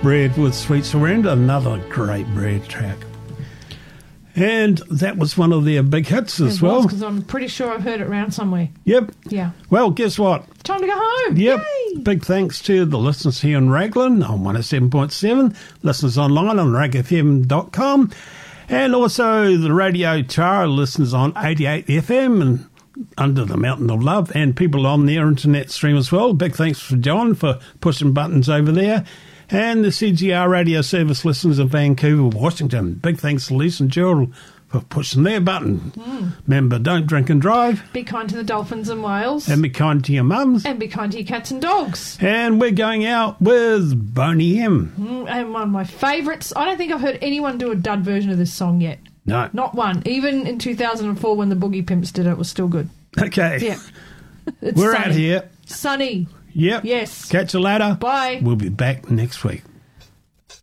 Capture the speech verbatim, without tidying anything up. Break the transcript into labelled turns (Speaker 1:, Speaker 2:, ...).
Speaker 1: Bread with Sweet Surrender, another great Bread track. And that was one of their big hits as
Speaker 2: it
Speaker 1: well.
Speaker 2: Because I'm pretty sure I've heard it around somewhere.
Speaker 1: Yep.
Speaker 2: Yeah.
Speaker 1: Well, guess what?
Speaker 2: Time to go home.
Speaker 1: Yep.
Speaker 2: Yay.
Speaker 1: Big thanks to the listeners here in Raglan on one oh seven point seven, listeners online on rag f m dot com, and also the Radio Tara listeners on eighty-eight F M and Under the Mountain of Love, and people on their internet stream as well. Big thanks for John for pushing buttons over there. And the C G R radio service listeners of Vancouver, Washington. Big thanks to Lisa and Gerald for pushing their button. Mm. Remember, don't drink and drive.
Speaker 2: Be kind to the dolphins and whales.
Speaker 1: And be kind to your mums.
Speaker 2: And be kind to your cats and dogs.
Speaker 1: And we're going out with Boney M.
Speaker 2: Mm, and one of my favourites. I don't think I've heard anyone do a dud version of this song yet.
Speaker 1: No.
Speaker 2: Not one. Even in two thousand four when the Boogie Pimps did it, it was still good.
Speaker 1: Okay.
Speaker 2: Yeah.
Speaker 1: It's we're sunny. Out here.
Speaker 2: Sunny.
Speaker 1: Yep.
Speaker 2: Yes.
Speaker 1: Catch you later.
Speaker 2: Bye.
Speaker 1: We'll be back next week.